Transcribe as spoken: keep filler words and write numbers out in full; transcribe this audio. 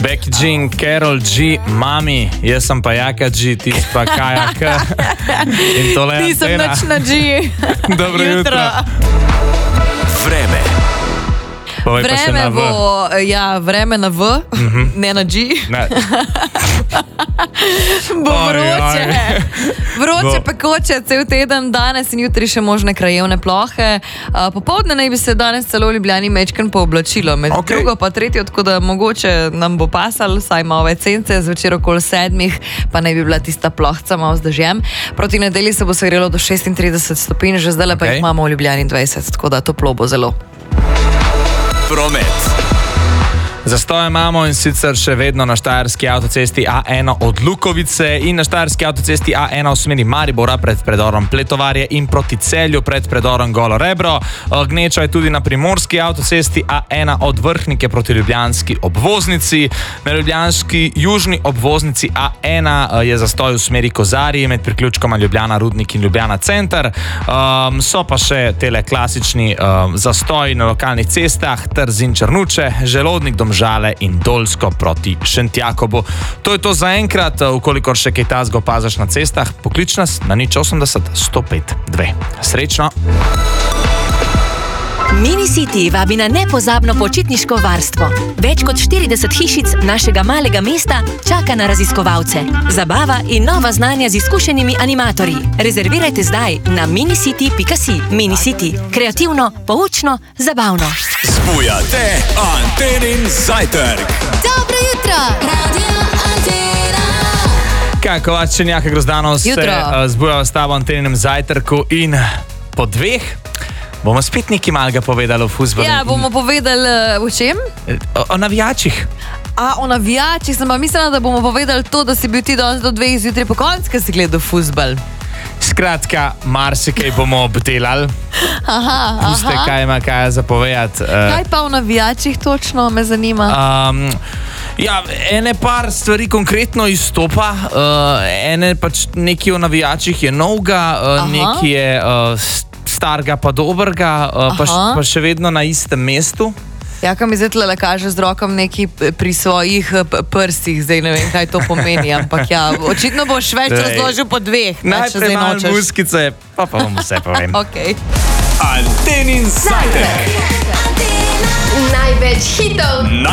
Becky G in Carol G, mami, jaz sem pa Jaka G, ti si pa Kaja K. In tole je Nisem Antena. nič na G. Dobro jutro. Vreme. Povej pa še Vreme na V. bo, ja, vreme na V, Mhm. ne na G. Ne. Bo Oj, vroče. oj. Vroče, Bo. pekoče, cel teden, danes in jutri še možne krajevne plohe. Uh, popoldne naj bi se danes celo v Ljubljani mečken pooblačilo, med Okej. drugo pa tretjo, tako da mogoče nam bo pasal, saj malo več sence, zvečer okoli sedmih, pa naj bi bila tista plohca malo z dežjem. Proti nedelji se bo segrelo do šestintrideset stopinj, že zdaj pa Okej. jih imamo v Ljubljani dvajset, tako da toplo bo zelo. Promet. Zastoj imamo in sicer še vedno na štajerski avtocesti A ena od Lukovice in na štajerski avtocesti A ena v smeri Maribora pred predorom Pletovarje in proti Celju pred predorom Golo Rebro. Gneča je tudi na primorski avtocesti A ena od Vrhnike proti ljubljanski obvoznici. Na ljubljanski južni obvoznici A ena je zastoj v smeri Kozarije med priključkoma Ljubljana Rudnik in Ljubljana Center. Um, so pa še tele klasični um, zastoji na lokalnih cestah Trzin Črnuče, Želodnik do Žale in Dolsko proti Šentjakobu. To je to za enkrat, ukolikor še kaj tazga opaziš na cestah, poklič nas na nič osemdeset sto pet dve. Srečno! Minicity vabi na nepozabno počitniško varstvo. Več kot štirideset hišic našega malega mesta čaka na raziskovalce. Zabava in nova znanja z izkušenimi animatorji. Rezervirajte zdaj na minicity pika si. Minicity. Kreativno, poučno, zabavno. Zbujate Antenin zajtrk. Dobro jutro, Radio Antena. Kaj, Kovač Čenjaka Grozdanov se Jutro. uh, zbujava s tabo Anteninem zajtrku in po dveh bomo spet nekaj malega povedali o fuzbalu. Ja, bomo povedali uh, o čem? O, o navijačih. A, o navijačih, sem pa mislila, da bomo povedali to, da si bil ti danes do dveh zjutraj po koncu, ker si gledal fuzbal. Skratka, marsikaj bomo obdelali. Aha, Puste, aha. kaj ima kaj zapovedati. Uh, Kaj pa o navijačih točno, me zanima? Um, ja, ene par stvari konkretno izstopa, uh, ene pač nekaj o navijačih je novega, uh, Aha. nekaj je uh, starega pa dobrega, uh, pa, š, Aha. pa še vedno na istem mestu. Jaka mi zdaj tle kaže z rokom neki pri svojih eh, p- prstih, zdaj ne vem, kaj to pomeni, ampak ja, očitno boš več Daj. razložil po dveh. ne, če Najprej zdaj malo nočeš. muskice, pa pa vam vse povem. Okay. Antenin zajtrk. Največ hitov.